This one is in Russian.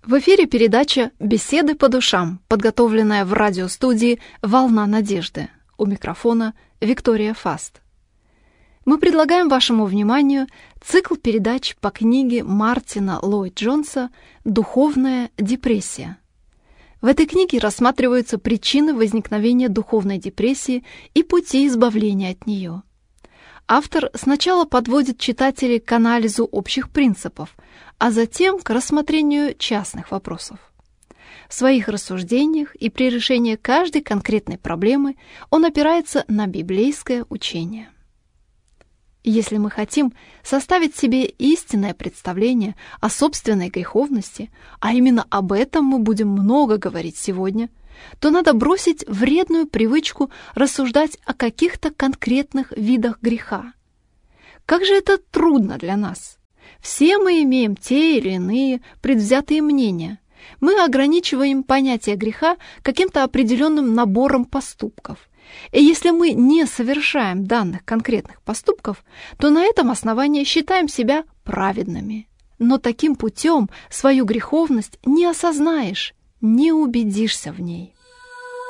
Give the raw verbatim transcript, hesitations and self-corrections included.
В эфире передача «Беседы по душам», подготовленная в радиостудии «Волна надежды». У микрофона Виктория Фаст. Мы предлагаем вашему вниманию цикл передач по книге Мартина Ллойд-Джонса «Духовная депрессия». В этой книге рассматриваются причины возникновения духовной депрессии и пути избавления от нее. Автор сначала подводит читателей к анализу общих принципов, а затем к рассмотрению частных вопросов. В своих рассуждениях и при решении каждой конкретной проблемы он опирается на библейское учение. Если мы хотим составить себе истинное представление о собственной греховности, а именно об этом мы будем много говорить сегодня, то надо бросить вредную привычку рассуждать о каких-то конкретных видах греха. Как же это трудно для нас! Все мы имеем те или иные предвзятые мнения. Мы ограничиваем понятие греха каким-то определенным набором поступков. И если мы не совершаем данных конкретных поступков, то на этом основании считаем себя праведными. Но таким путем свою греховность не осознаешь, не убедишься в ней.